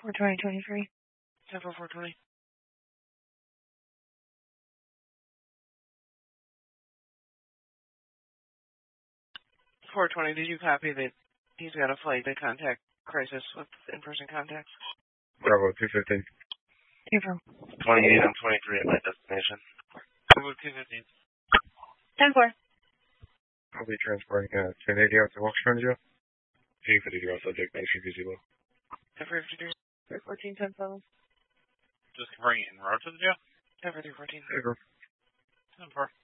420-23. 10-4-420. 420, did you copy that he's got a flight to contact crisis with in-person contacts? Bravo 215. April. 28 and 23 at my destination. Bravo 215. 10-4. I'll be transporting 1080 out to Washington Jail. 250 subject, nice visible. 10-4-53. 14-10-7. Just confirming en route to the jail? 10-4-14. 10-4. 10-4.